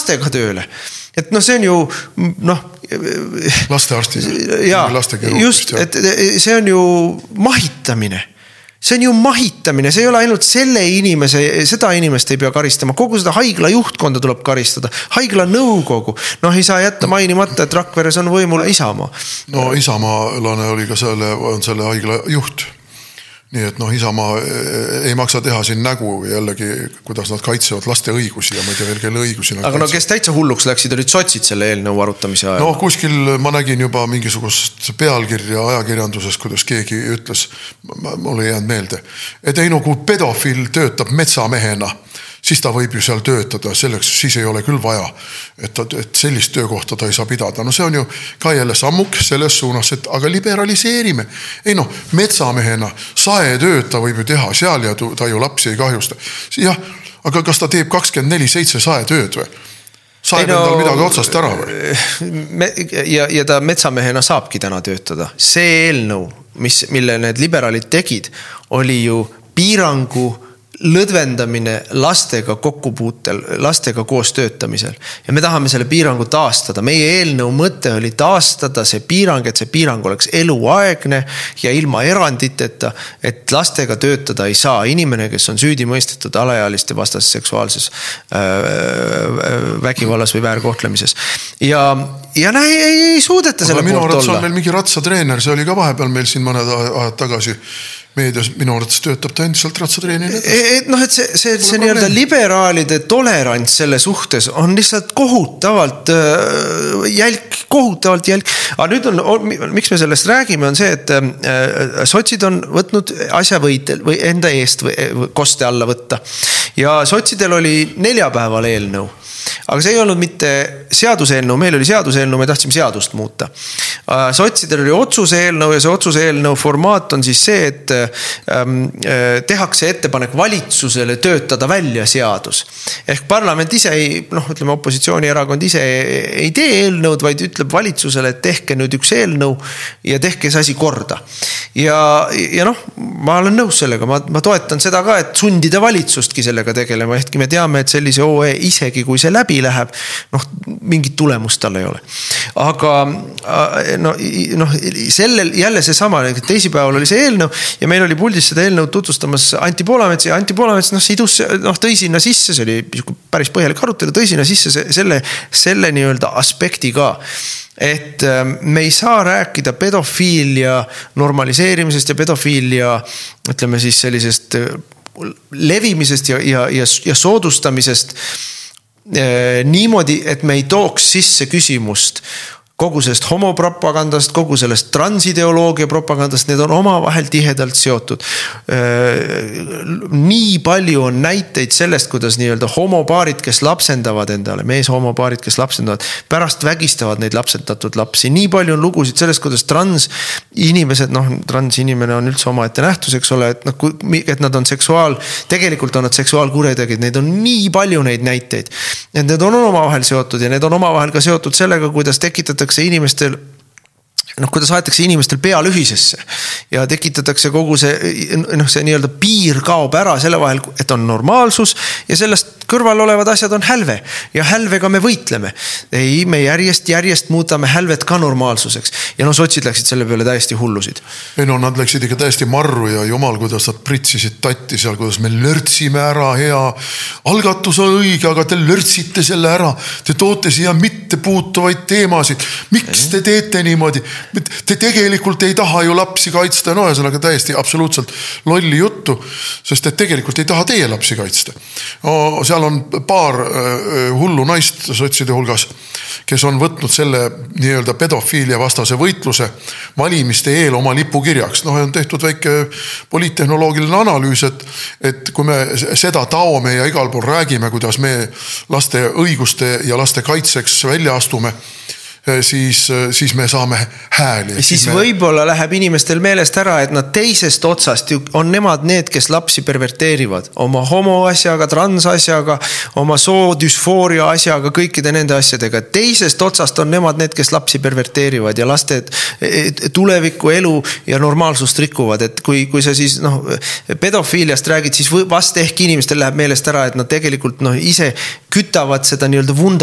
lastega tööle. Et noh, see on ju lastearstid. Jaa, just, et see on ju mahitamine. See on ju mahitamine, see ei ole ainult seda inimest ei pea karistama, kogu seda haigla juhtkonda tuleb karistada, haigla nõukogu. Ei saa jätta mainimata, et Rakveres on võimul Isamaa. No isamaalane oli ka selle haigla juht. Nii et Isamaa ei maksa teha siin nägu jällegi, kuidas nad kaitsevad laste õigusi ja ma ei tea veel kelle õigusi. Aga kes täitsa hulluks läksid, olid sotsid selle eelnõu arutamise ajal? Kuskil ma nägin juba mingisugust pealkirja ajakirjanduses, kuidas keegi ütles, mulle ei jäänud meelde, et kui pedofiil töötab metsamehena, siis ta võib ju seal töötada, selleks siis ei ole küll vaja, et sellist töökohta ta ei saa pidada. See on ju ka jälle sammuk selles suunas, et aga liberaliseerime. Metsamehena saetööd ta võib ju teha seal ja ta ju lapsi ei kahjusta. Jah, aga kas ta teeb 24/7 saetööd või? Saeb endal midagi otsast ära või? Ja ta metsamehena saabki täna töötada. See eelnõu, mille need liberaalid tegid, oli ju piirangu lõdvendamine lastega kokkupuutel, lastega koos töötamisel. Ja me tahame selle piirangu taastada. Meie eelnõu mõte oli taastada see piirang, et see piirang oleks eluaegne ja ilma eranditeta, et lastega töötada ei saa inimene, kes on süüdi mõistetud alaealiste vastases seksuaalses vägivallas või väärkohtlemises. Ja ei suudeta selle poolt olla. Minu arvates on meil mingi ratsatreener, see oli ka vahepeal meil siin mõned ajad tagasi meedias, minu arvates töötab ta endiselt ratsatreener. See nii-öelda liberaalide tolerants selle suhtes on lihtsalt kohutavalt jälk. Aga nüüd miks me sellest räägime, on see, et sotsid on võtnud asja või enda eest koste alla võtta. Ja sotsidel oli neljapäeval eelnõu. Aga see ei olnud mitte seaduseelnõu, meil oli seaduseelnõu, me tahtsime seadust muuta. Sotsidel oli otsuseelnõu ja see otsuseelnõu formaat on siis see, et tehakse ettepanek valitsusele töötada välja seadus. Ehk parlament ise ei, ütleme opositsioonierakond ise ei tee eelnõud, vaid ütleb valitsusele, et tehke nüüd üks eelnõu ja tehke see asi korda. Ja ma olen nõus sellega, ma toetan seda ka, et sundida valitsustki sellega tegelema, ehkki me teame, et sellise OE isegi kui see läbi läheb, mingit tulemust tal ei ole. Aga sellel jälle see sama, teisipäeval oli see eelnõu ja meil oli puldis seda eelnõu tutvustamas Anti Poolamets ja Anti Poolamets tõi sinna sisse, see oli päris põhjalik arutelu, tõi sinna sisse selle nii-öelda aspekti ka. Et me ei saa rääkida pedofiilia normaliseerimisest ja pedofiilia, ütleme siis sellisest levimisest ja soodustamisest niimoodi, et me ei tooks sisse küsimust kogu sellest homopropagandast, kogu sellest transideoloogia propagandast, need on omavahel tihedalt seotud. Nii palju on näiteid sellest, kuidas nii-öelda homopaarid, kes lapsendavad endale, mees homopaarid, kes lapsendavad, pärast vägistavad neid lapsendatud lapsi. Nii palju on lugusid sellest, kuidas transinimesed, transinimene on üldse omaette nähtus, eks ole, et nad on tegelikult on nad seksuaalkuretegid, neid on nii palju neid näiteid. Et need on omavahel seotud ja need on omavahel ka seotud sellega, kuidas tekitatakse inimestel, kuidas aetakse inimestel pea lühisesse ja tekitatakse kogu see nii-öelda piir kaob ära selle vahel, et on normaalsus ja sellest kõrval olevad asjad on hälve ja hälvega me võitleme. Ei, me järjest muutame hälvet ka normaalsuseks ja sotsid läksid selle peale täiesti hullusid. Nad läksid ikka täiesti marru ja jumal, kuidas nad pritsisid tatti seal, kuidas me lörtsime ära, hea algatus on õige, aga te lörtsite selle ära, te toote siia mitte puutuvaid teemasid, miks te teete niimoodi? Te tegelikult ei taha ju lapsi kaitsta, ühesõnaga täiesti absoluutselt lolli juttu, sest et tegelikult ei taha teie lapsi kaitsta. Seal on paar hullu naist sotside hulgas, kes on võtnud selle nii-öelda pedofiilia vastase võitluse valimiste eel oma lipukirjaks. On tehtud väike poliittehnoloogiline analüüs, et kui me seda taome ja igal pool räägime, kuidas me laste õiguste ja laste kaitseks välja astume, siis me saame hääli. Siis võib-olla läheb inimestel meelest ära, et nad teisest otsast on nemad need, kes lapsi perverteerivad oma homo asjaga, trans asjaga, oma soodüsfooria asjaga, kõikide nende asjadega. Teisest otsast on nemad need, kes lapsi perverteerivad ja laste tuleviku elu ja normaalsust rikuvad. Et kui sa siis pedofiiliast räägid, siis vast ehk inimestel läheb meelest ära, et nad tegelikult ise kütavad seda nii-öelda